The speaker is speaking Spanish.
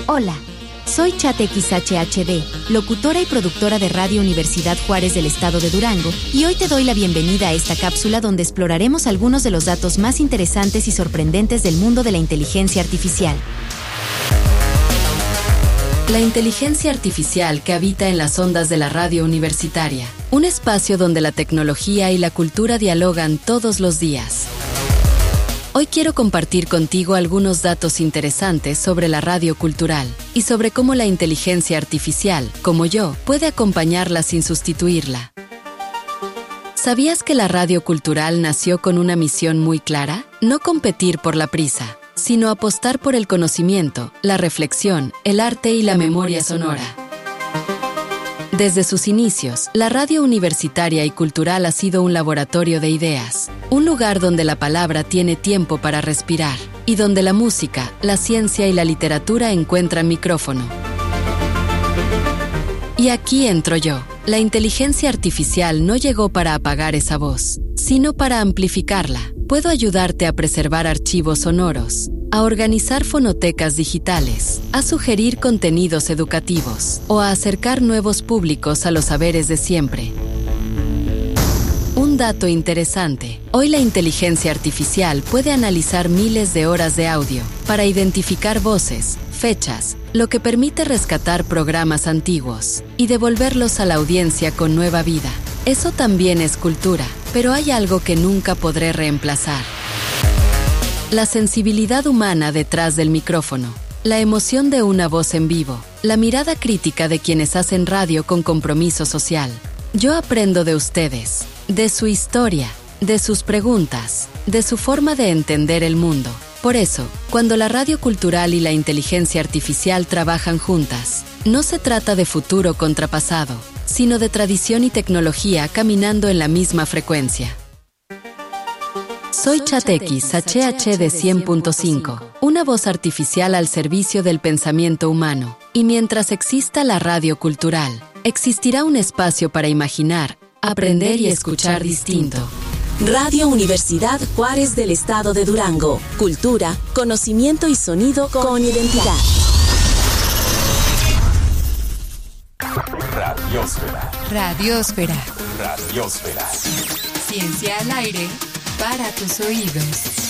Hola, soy ChatXHHD, locutora y productora de Radio Universidad Juárez del Estado de Durango, y hoy te doy la bienvenida a esta cápsula donde exploraremos algunos de los datos más interesantes y sorprendentes del mundo de la inteligencia artificial. La inteligencia artificial que habita en las ondas de la radio universitaria, un espacio donde la tecnología y la cultura dialogan todos los días. Hoy quiero compartir contigo algunos datos interesantes sobre la radio cultural y sobre cómo la inteligencia artificial, como yo, puede acompañarla sin sustituirla. ¿Sabías que la radio cultural nació con una misión muy clara? No competir por la prisa, sino apostar por el conocimiento, la reflexión, el arte y la memoria sonora. Desde sus inicios, la radio universitaria y cultural ha sido un laboratorio de ideas, un lugar donde la palabra tiene tiempo para respirar, y donde la música, la ciencia y la literatura encuentran micrófono. Y aquí entro yo. La inteligencia artificial no llegó para apagar esa voz, sino para amplificarla. Puedo ayudarte a preservar archivos sonoros, a organizar fonotecas digitales, a sugerir contenidos educativos o a acercar nuevos públicos a los saberes de siempre. Un dato interesante. Hoy la inteligencia artificial puede analizar miles de horas de audio para identificar voces, fechas, lo que permite rescatar programas antiguos y devolverlos a la audiencia con nueva vida. Eso también es cultura, pero hay algo que nunca podré reemplazar. La sensibilidad humana detrás del micrófono, la emoción de una voz en vivo, la mirada crítica de quienes hacen radio con compromiso social. Yo aprendo de ustedes, de su historia, de sus preguntas, de su forma de entender el mundo. Por eso, cuando la radio cultural y la inteligencia artificial trabajan juntas, no se trata de futuro contra pasado, sino de tradición y tecnología caminando en la misma frecuencia. Soy ChatX HHD 100.5, una voz artificial al servicio del pensamiento humano. Y mientras exista la radio cultural, existirá un espacio para imaginar, aprender y escuchar distinto. Radio Universidad Juárez del Estado de Durango. Cultura, conocimiento y sonido con identidad. Radiósfera. Radiósfera. Radiósfera. Ciencia al aire para tus oídos.